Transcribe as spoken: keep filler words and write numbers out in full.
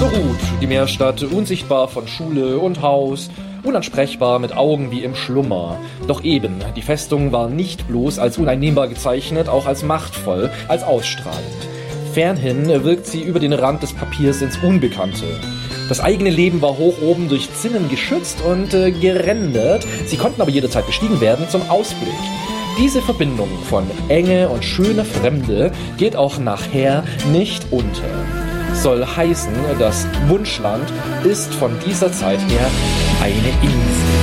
ruht die Meerstadt, unsichtbar von Schule und Haus, unansprechbar mit Augen wie im Schlummer. Doch eben, die Festung war nicht bloß als uneinnehmbar gezeichnet, auch als machtvoll, als ausstrahlend. Fernhin wirkt sie über den Rand des Papiers ins Unbekannte. Das eigene Leben war hoch oben durch Zinnen geschützt und äh, gerändert, sie konnten aber jederzeit bestiegen werden zum Ausblick. Diese Verbindung von Enge und schöner Fremde geht auch nachher nicht unter. Soll heißen, das Wunschland ist von dieser Zeit her eine Insel.